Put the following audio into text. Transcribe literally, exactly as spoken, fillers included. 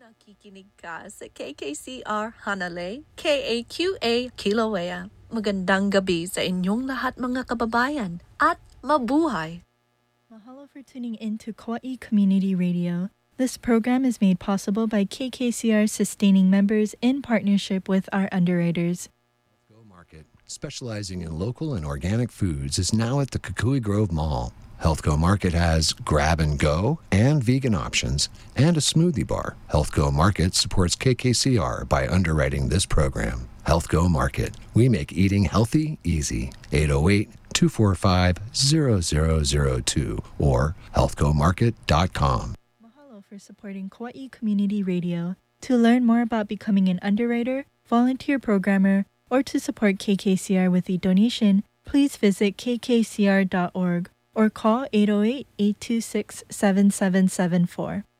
Nakikinig ka sa K K C R Hanalei, K A Q A Kilauea. Magandang gabi sa inyong lahat mga kababayan at mabuhay! Mahalo for tuning in to Kauai Community Radio. This program is made possible by K K C R sustaining members in partnership with our underwriters. Healthco Market, specializing in local and organic foods, is now at the Kukui Grove Mall. Healthco Market has grab and go and vegan options and a smoothie bar. Healthco Market supports K K C R by underwriting this program. Healthco Market. We make eating healthy easy. eight oh eight, two four five, zero zero zero two or healthco market dot com. Mahalo for supporting Kauai Community Radio. To learn more about becoming an underwriter, volunteer programmer, or to support K K C R with a donation, please visit k k c r dot org or call eight oh eight, eight two six, seven seven seven four.